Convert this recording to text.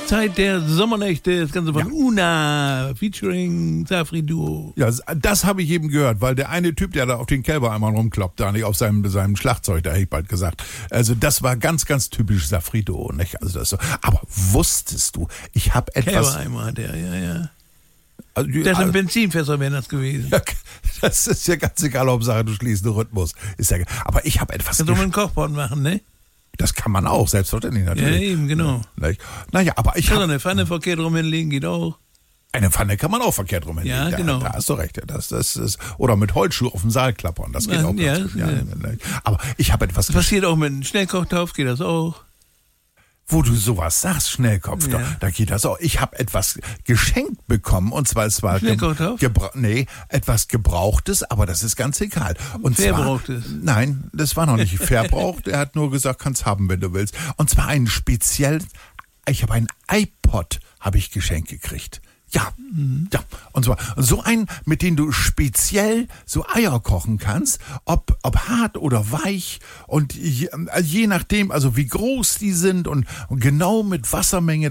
Zeit der Sommernächte, das Ganze von Una, featuring Safri Duo. Ja, das habe ich eben gehört, weil der eine Typ, der da auf den Kälber einmal rumkloppt, da nicht auf seinem Schlagzeug, da hätte ich bald gesagt. Also das war ganz, ganz typisch Safri Duo, nicht? Also das so. Aber wusstest du, ich habe etwas... Kälbereimer hat der, ja. Also, Das sind Benzinfässer wären das gewesen. Ja, das ist ja ganz egal, Hauptsache du schließt den Rhythmus. Ist ja, aber ich habe etwas... Kannst du mal einen Kochpot machen, ne? Das kann man auch, selbstverständlich natürlich. Ja, eben, genau. Naja, aber ich habe... eine Pfanne verkehrt rum hinlegen geht auch. Eine Pfanne kann man auch verkehrt rum hinlegen. Ja, genau. Da hast du recht. Das ist, oder mit Holzschuh auf dem Saal klappern, das geht auch ganz gut. Ja. Aber ich habe etwas... Das passiert auch mit einem Schnellkochtopf, geht das auch. Wo du sowas sagst, Schnellkopf, da geht das auch. Ich habe etwas geschenkt bekommen, und zwar es war etwas Gebrauchtes, aber das ist ganz egal. Und Verbrauchtes? Nein, das war noch nicht verbraucht. Er hat nur gesagt, kannst haben, wenn du willst. Und zwar ich habe ein iPod, habe ich geschenkt gekriegt. Ja, und zwar so einen, mit dem du speziell so Eier kochen kannst, ob hart oder weich, und je nachdem, also wie groß die sind und genau mit Wassermenge.